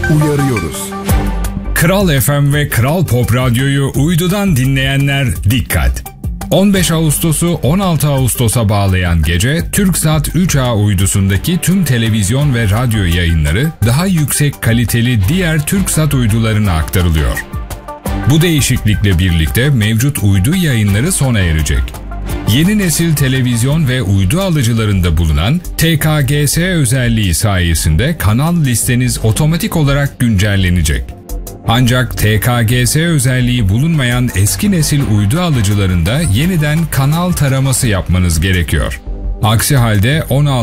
uyarıyoruz. Kral FM ve Kral Pop Radyo'yu uydudan dinleyenler dikkat! 15 Ağustos'u 16 Ağustos'a bağlayan gece, TürkSat 3A uydusundaki tüm televizyon ve radyo yayınları daha yüksek kaliteli diğer TürkSat uydularına aktarılıyor. Bu değişiklikle birlikte mevcut uydu yayınları sona erecek. Yeni nesil televizyon ve uydu alıcılarında bulunan TKGS özelliği sayesinde kanal listeniz otomatik olarak güncellenecek. Ancak TKGS özelliği bulunmayan eski nesil uydu alıcılarında yeniden kanal taraması yapmanız gerekiyor. Aksi halde 16